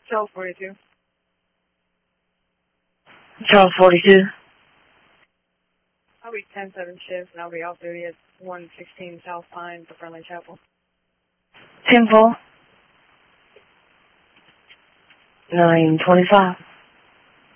Charles 42. Charles 42. I'll be 10-7 shift, and I'll be off duty at 116 South Pine for Friendly Chapel. 10-4. 9:25.